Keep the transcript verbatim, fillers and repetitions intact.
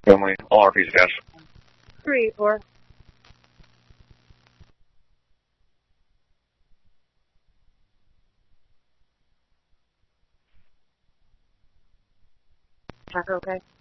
Family, all R Ps, guys. Three, four. Tracker, okay?